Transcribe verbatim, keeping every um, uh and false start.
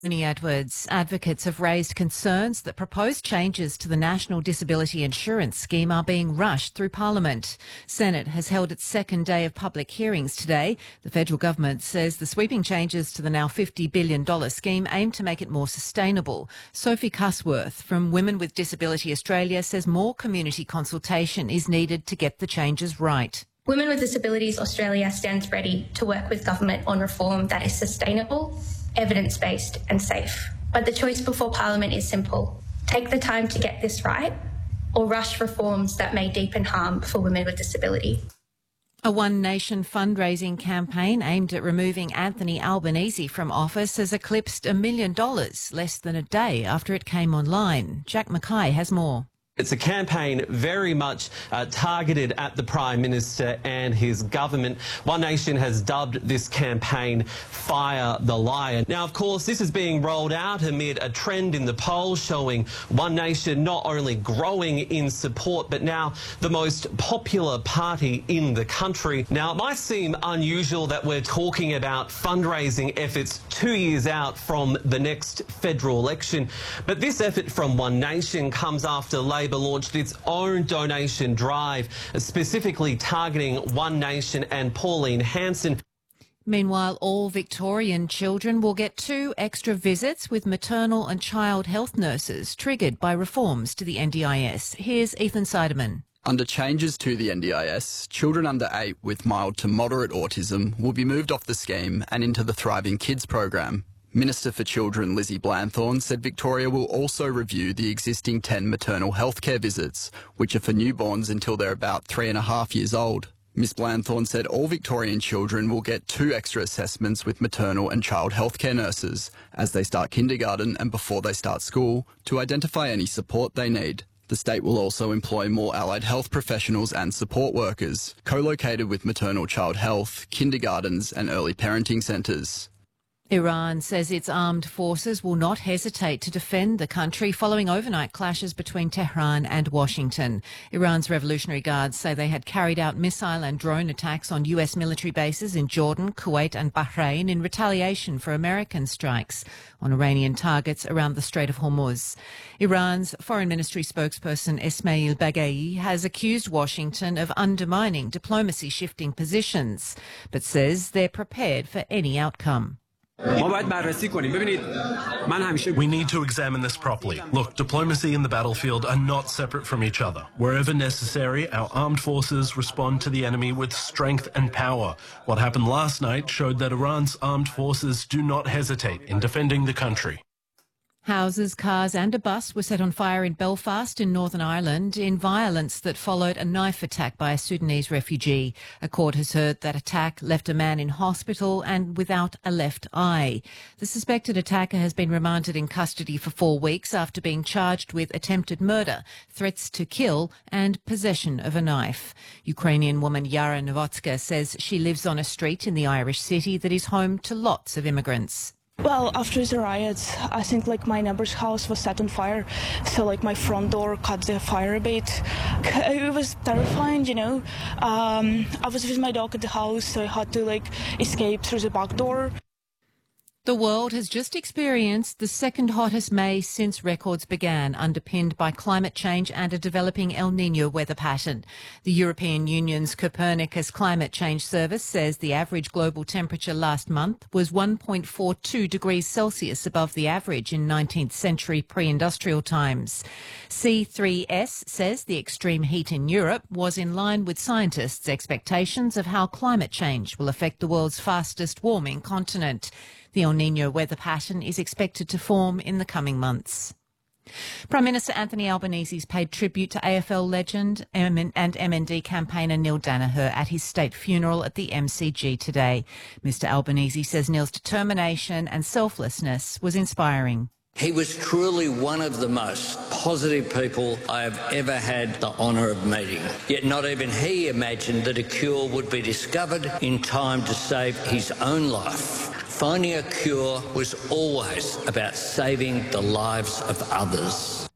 Tony Edwards. Advocates have raised concerns that proposed changes to the National Disability Insurance Scheme are being rushed through Parliament. Senate has held its second day of public hearings today. The federal government says the sweeping changes to the now fifty billion dollars scheme aim to make it more sustainable. Sophie Cusworth from Women with Disability Australia says more community consultation is needed to get the changes right. Women with Disabilities Australia stands ready to work with government on reform that is sustainable, evidence-based and safe. But the choice before Parliament is simple. Take the time to get this right or rush reforms that may deepen harm for women with disability. A One Nation fundraising campaign aimed at removing Anthony Albanese from office has eclipsed a million dollars less than a day after it came online. Jack Mackay has more. It's a campaign very much uh, targeted at the Prime Minister and his government. One Nation has dubbed this campaign Fire the Lion. Now, of course, this is being rolled out amid a trend in the polls showing One Nation not only growing in support, but now the most popular party in the country. Now, it might seem unusual that we're talking about fundraising efforts two years out from the next federal election, but this effort from One Nation comes after Labor launched its own donation drive, specifically targeting One Nation and Pauline Hanson. Meanwhile, all Victorian children will get two extra visits with maternal and child health nurses, triggered by reforms to the N D I S. Here's Ethan Seideman. Under changes to the N D I S, children under eight with mild to moderate autism will be moved off the scheme and into the Thriving Kids program. Minister for Children Lizzie Blanthorne said Victoria will also review the existing ten maternal healthcare visits, which are for newborns until they're about three and a half years old. Miss Blanthorne said all Victorian children will get two extra assessments with maternal and child healthcare nurses as they start kindergarten and before they start school to identify any support they need. The state will also employ more allied health professionals and support workers, co-located with maternal child health, kindergartens and early parenting centres. Iran says its armed forces will not hesitate to defend the country following overnight clashes between Tehran and Washington. Iran's Revolutionary Guards say they had carried out missile and drone attacks on U S military bases in Jordan, Kuwait and Bahrain in retaliation for American strikes on Iranian targets around the Strait of Hormuz. Iran's Foreign Ministry spokesperson Ismail Baghai has accused Washington of undermining diplomacy shifting positions, but says they're prepared for any outcome. We need to examine this properly. Look, diplomacy and the battlefield are not separate from each other. Wherever necessary, our armed forces respond to the enemy with strength and power. What happened last night showed that Iran's armed forces do not hesitate in defending the country. Houses, cars and a bus were set on fire in Belfast in Northern Ireland in violence that followed a knife attack by a Sudanese refugee. A court has heard that attack left a man in hospital and without a left eye. The suspected attacker has been remanded in custody for four weeks after being charged with attempted murder, threats to kill and possession of a knife. Ukrainian woman Yara Novotska says she lives on a street in the Irish city that is home to lots of immigrants. Well, after the riots, I think like my neighbor's house was set on fire, so like my front door caught the fire a bit. It was terrifying, you know. Um, I was with my dog at the house, so I had to like escape through the back door. The world has just experienced the second hottest May since records began, underpinned by climate change and a developing El Niño weather pattern. The European Union's Copernicus Climate Change Service says the average global temperature last month was one point four two degrees Celsius above the average in nineteenth century pre-industrial times. C three S says the extreme heat in Europe was in line with scientists' expectations of how climate change will affect the world's fastest warming continent. The El Niño weather pattern is expected to form in the coming months. Prime Minister Anthony Albanese's paid tribute to A F L legend and M N D campaigner Neil Danaher at his state funeral at the M C G today. Mister Albanese says Neil's determination and selflessness was inspiring. He was truly one of the most positive people I have ever had the honour of meeting. Yet not even he imagined that a cure would be discovered in time to save his own life. Finding a cure was always about saving the lives of others.